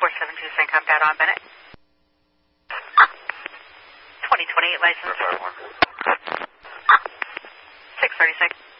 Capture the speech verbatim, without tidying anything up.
four seven two Syncom data on Bennett. twenty twenty-eight license. six thirty-six.